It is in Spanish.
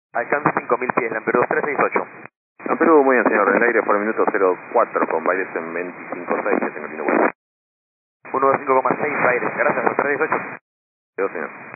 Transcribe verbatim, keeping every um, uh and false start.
Alcance cinco mil pies, Lamperú tres seis ocho. Lamperú, muy bien, señor. El aire por el minuto cero cuatro con Baires en veinticinco seis, que tengo el ciento veinticinco coma seis aire, gracias, tres seis ocho. Dios, señor.